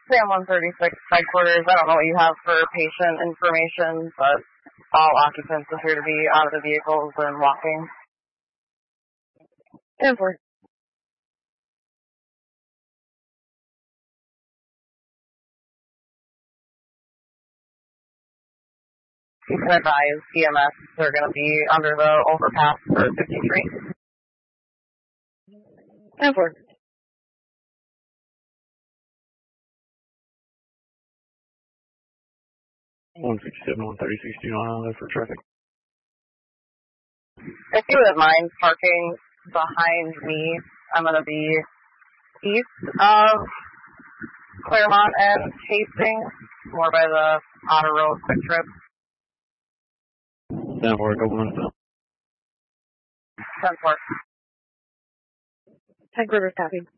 Sam 136 headquarters. I don't know what you have for patient information, but all occupants appear to be out of the vehicles and walking. 10-4. You can advise CMS they're going to be under the overpass for 53. 10-4. One 136, do not allow for traffic. If you wouldn't mind parking behind me, I'm going to be east of Claremont and Hastings, more by the Otter Road Quick Trip. 10-4, couple minutes now. 10-4. Headquarters copy.